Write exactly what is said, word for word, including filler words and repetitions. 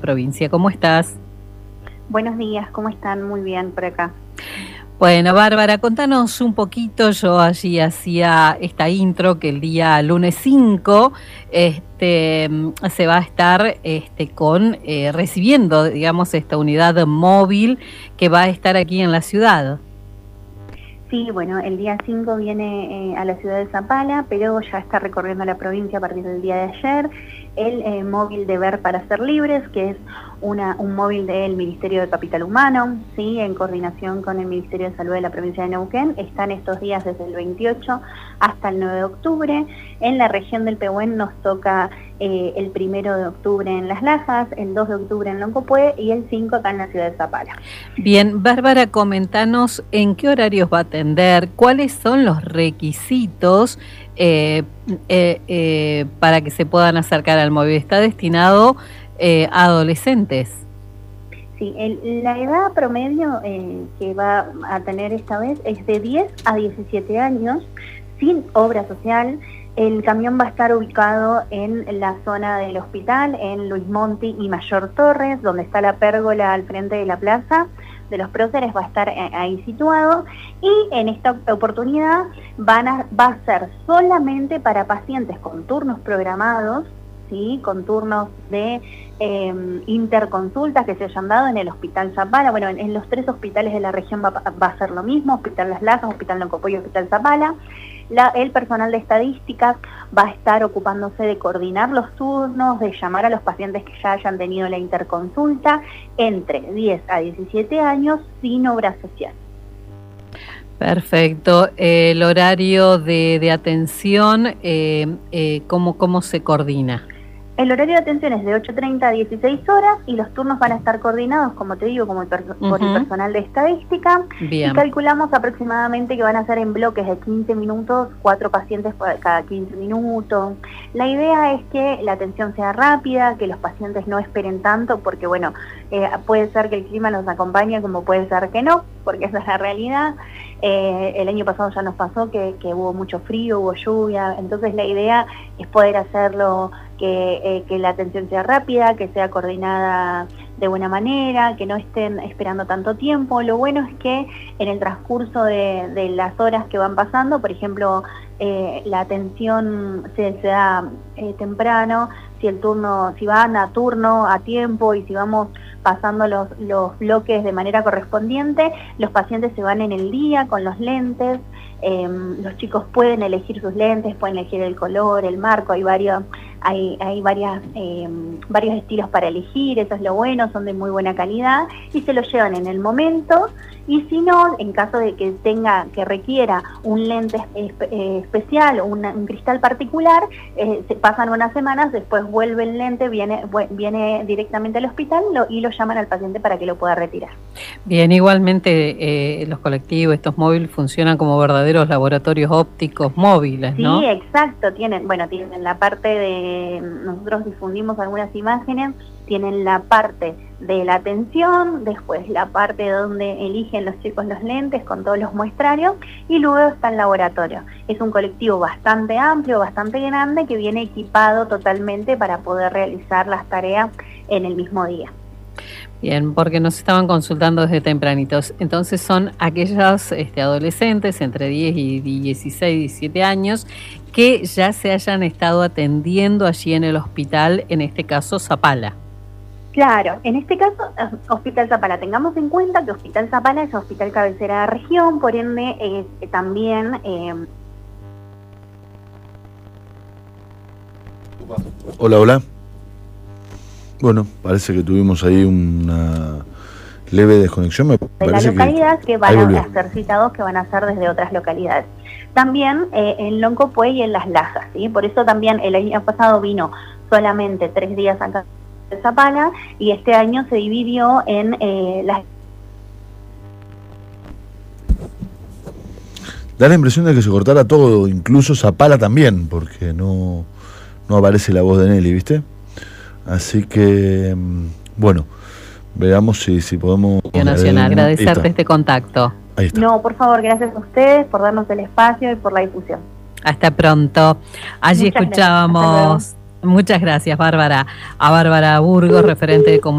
provincia. ¿Cómo estás? Buenos días, ¿cómo están? Muy bien por acá. Bueno, Bárbara, contanos un poquito. Yo allí hacía esta intro que el día lunes cinco este, se va a estar este, con eh, recibiendo, digamos, esta unidad móvil que va a estar aquí en la ciudad. Sí, bueno, el día cinco viene eh, a la ciudad de Zapala, pero ya está recorriendo la provincia a partir del día de ayer. El eh, móvil de Ver para Ser Libres, que es una, un móvil del Ministerio de Capital Humano, ¿sí? En coordinación con el Ministerio de Salud de la provincia de Neuquén. Están estos días desde el veintiocho hasta el nueve de octubre. En la región del Pehuen nos toca eh, el primero de octubre en Las Lajas, el dos de octubre en Loncopué y el cinco acá en la ciudad de Zapala. Bien, Bárbara, comentanos en qué horarios va a atender, cuáles son los requisitos eh, eh, eh, para que se puedan acercar al móvil. Está destinado eh, a adolescentes. Sí, el, la edad promedio eh, que va a tener esta vez es de diez a diecisiete años, sin obra social. El camión va a estar ubicado en la zona del hospital, en Luis Monti y Mayor Torres, donde está la pérgola al frente de la plaza de los próceres, va a estar ahí situado, y en esta oportunidad van a, va a ser solamente para pacientes con turnos programados, ¿sí? Con turnos de eh, interconsultas que se hayan dado en el Hospital Zapala. Bueno, en, en los tres hospitales de la región va, va a ser lo mismo: Hospital Las Lajas, Hospital Loncopué y Hospital Zapala. La, el personal de estadísticas va a estar ocupándose de coordinar los turnos, de llamar a los pacientes que ya hayan tenido la interconsulta entre diez a diecisiete años sin obra social. Perfecto. Eh, el horario de, de atención, eh, eh, ¿cómo, cómo se coordina? El horario de atención es de ocho treinta a dieciséis horas y los turnos van a estar coordinados, como te digo, como el per uh-huh. por el personal de estadística. Bien. Y calculamos aproximadamente que van a ser en bloques de quince minutos, cuatro pacientes cada quince minutos. La idea es que la atención sea rápida, que los pacientes no esperen tanto, porque bueno, eh, puede ser que el clima nos acompañe como puede ser que no, porque esa es la realidad. Eh, el año pasado ya nos pasó que, que hubo mucho frío, hubo lluvia, entonces la idea es poder hacerlo, que, eh, que la atención sea rápida, que sea coordinada de buena manera, que no estén esperando tanto tiempo. Lo bueno es que en el transcurso de, de las horas que van pasando, por ejemplo, eh, la atención se, se da eh, temprano, si el turno, si van a turno a tiempo y si vamos pasando los, los bloques de manera correspondiente, los pacientes se van en el día con los lentes. Eh, los chicos pueden elegir sus lentes, pueden elegir el color, el marco, hay varios, hay, hay varias, eh, varios estilos para elegir, eso es lo bueno, son de muy buena calidad y se los llevan en el momento. Y si no, en caso de que tenga, que requiera un lente espe eh, especial o una, un cristal particular, eh, se pasan unas semanas, después vuelve el lente, viene, viene directamente al hospital lo, y lo llaman al paciente para que lo pueda retirar. Bien, igualmente eh, los colectivos, estos móviles funcionan como verdaderos laboratorios ópticos móviles, ¿no? Sí, exacto, tienen, bueno, tienen la parte de, nosotros difundimos algunas imágenes, tienen la parte de la atención, después la parte donde eligen los chicos los lentes con todos los muestrarios y luego está el laboratorio. Es un colectivo bastante amplio, bastante grande, que viene equipado totalmente para poder realizar las tareas en el mismo día. Bien, porque nos estaban consultando desde tempranitos. Entonces son aquellos este, adolescentes entre diez y dieciséis, diecisiete años que ya se hayan estado atendiendo allí en el hospital, en este caso Zapala. Claro, en este caso, Hospital Zapala. Tengamos en cuenta que Hospital Zapala es hospital cabecera de región, por ende eh, también... Eh... Hola, hola. Bueno, parece que tuvimos ahí una leve desconexión. Me de la localidad que, que van a ser citados, que van a ser desde otras localidades. También eh, en Loncopué y en Las Lajas, ¿sí? Por eso también el año pasado vino solamente tres días acá de Zapala y este año se dividió en eh, las... Da la impresión de que se cortara todo, incluso Zapala también, porque no, no aparece la voz de Nelly, ¿viste? Así que, bueno, veamos si, si podemos... Nacional, agradecerte este contacto. Ahí está. No, por favor, gracias a ustedes por darnos el espacio y por la difusión. Hasta pronto. Allí Muchas escuchábamos Muchas gracias, Bárbara. A Bárbara Burgos, referente de comunicación.